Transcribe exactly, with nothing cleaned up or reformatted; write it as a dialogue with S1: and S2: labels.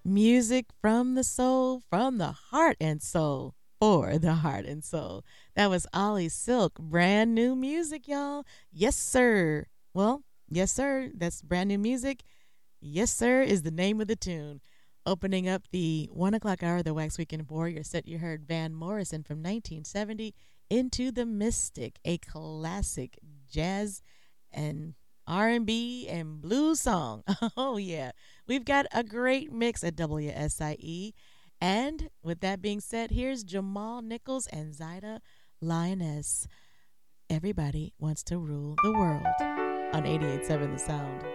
S1: Music from the soul, from the heart and soul, for the heart and soul. That was Ollie Silk. Brand new music, y'all. Yes, sir. Well, yes, sir. That's brand new music. Yes, sir, is the name of the tune. Opening up the one o'clock hour of the Wax Weekend Warrior set, you heard Van Morrison from nineteen seventy, Into the Mystic, a classic jazz and R and B and and blues song. Oh, yeah. We've got a great mix at W S I E. And with that being said, here's Jamal Nichols and Zaida Lioness. Everybody wants to rule the world on eighty-eight point seven The Sound.